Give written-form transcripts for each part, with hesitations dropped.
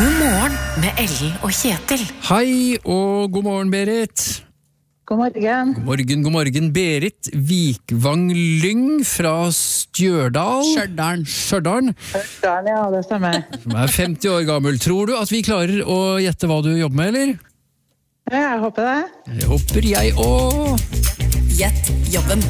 God morgen med Ellen og Kjetil. Hei og god morgen, Berit. God morgen. God morgen, Berit Vikvang Lyng fra Stjørdal. Stjørdal, Ja, det stemmer. som 50 år gammel. Tror du at vi klarer å gjette hva du jobber med, eller? Ja, jeg håper det. Jeg håper jeg også. Gjett jobben.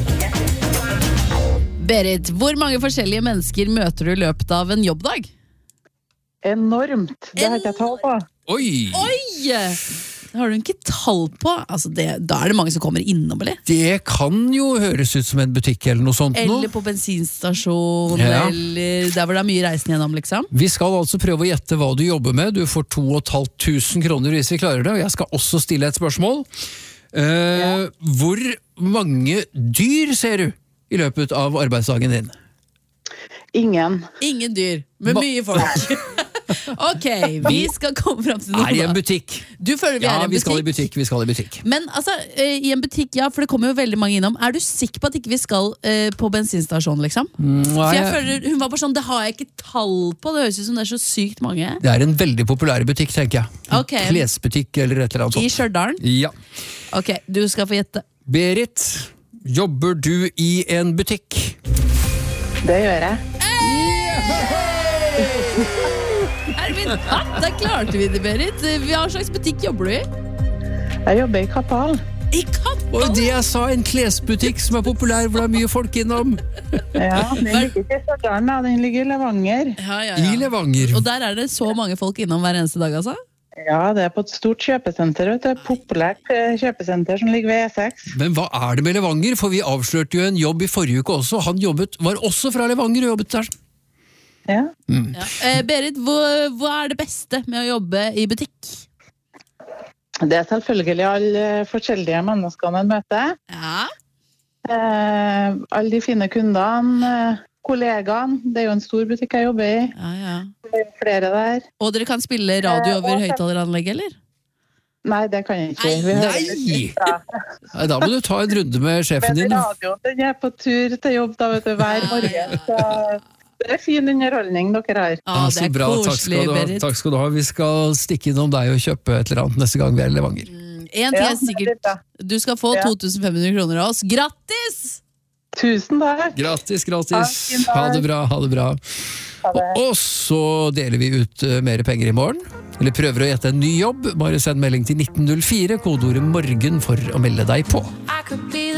Berit, hvor mange forskjellige mennesker møter du i løpet av en jobbdag? Enormt. Det har ikke jeg tall på. Oi! Det har du ikke tall på. Altså da det mange som kommer innom, eller? Det kan jo høres ut som en butikk eller noe sånt nå. Eller på bensinstasjon, Ja. eller der hvor det mye reisende gjennom, liksom. Vi skal altså prøve å gjette hva du jobber med. Du får 2500 kroner hvis vi klarer det, og jeg skal også stille et spørsmål. Hvor mange dyr ser du i løpet av arbeidsdagen din? Ingen. Ingen dyr, men mye folk. Ok, vi skal komme frem til noe. Er i en butikk. Du føler vi er i en vi skal i butikk? butikk, vi skal i butikk. Men altså, i en butikk, ja, for det kommer jo veldig mange innom. Er du sikker på at ikke vi skal på bensinstasjon, liksom? For jeg føler, hun var bare sånn, det har jeg ikke tall på. Det høres ut som det er så sykt mange. Det er en veldig populær butikk, tenker jeg. Ok. Klesbutikk eller et eller annet I sånt. Stjørdal? Ja. Ok, du skal få gjette. Berit, jobber du i en butikk? Det gjør jeg. Da klarte vi det, Berit. Hva slags butikk jobber du i? Jeg jobber i Kapal. I Kapp! Og det jeg sa, en klesbutikk som er populær, hvor det er mye folk innom. Ja, den ligger ikke i Stjørdal, da. Den ligger i Levanger. I Levanger. Og der er det så mange folk innom hver eneste dag, altså? Ja, det er på et stort kjøpesenter, vet du. Populært kjøpesenter som ligger ved E6. Men hva er det med Levanger? For vi avslørte jo en jobb i forrige uke også. Han var også fra Levanger og jobbet der. Ja. Ja. Berit, hva er det beste med å jobbe i butikk? Det er selvfølgelig alle forskjellige menneskene en møter. Ja. Alle de fine kundene, kollegaene. Det er jo en stor butikk jeg jobber i. Ja. Det er flere der. Og dere kan spille radio over høyttaleranlegget, eller? Nei, det kan jeg ikke. Vi hører litt Nei! fra. Nei, da må du ta en runde med sjefen Men din. radioen, den er på tur til jobb da, vet du, hver morgen. Så det er fin underholdning dere har. Ja, det så er bra, koselig, Berit. takk skal du ha. Vi skal stikke innom deg og kjøpe et eller annet neste gang vi er i Levanger. En ting er Ja, sikkert. Du skal få 2500 kroner av oss. Grattis! Tusen takk. Gratis. fin dag. Ha det bra. Ha det. Og så deler vi ut mer penger i morgen. Eller prøver å gjette en ny jobb. Bare send melding til 1904, kodeordet morgen for å melde deg på. I could be